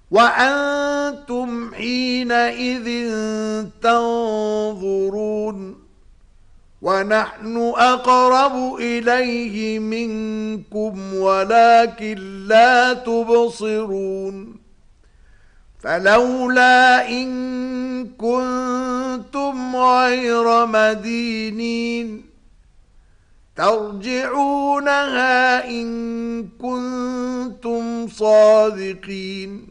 وأنتم حينئذ تنظرون ونحن أقرب إليه منكم ولكن لا تبصرون فلولا إن كنتم غير مدينين ترجعونها إن كنتم صادقين